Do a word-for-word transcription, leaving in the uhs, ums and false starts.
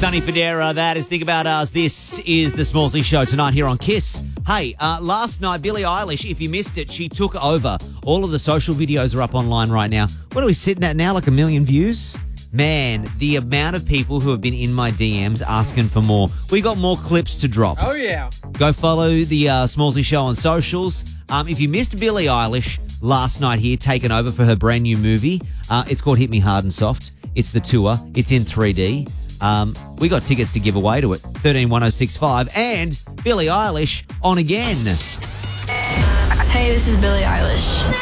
Sonny Fodera, that is Think About Us. This is the Smallsy Show tonight here on Kiss. Hey, uh, last night, Billie Eilish, if you missed it, she took over. All of the social videos are up online right now. What are we sitting at now, like a million views? Man, the amount of people who have been in my D Ms asking for more. We got more clips to drop. Oh, yeah. Go follow the uh, Smallsy Show on socials. Um, if you missed Billie Eilish last night here, taking over for her brand new movie, uh, it's called Hit Me Hard and Soft. It's the tour. It's in three D. Um, we got tickets to give away to it. thirteen one oh six five and Billie Eilish on again. Hey, this is Billie Eilish.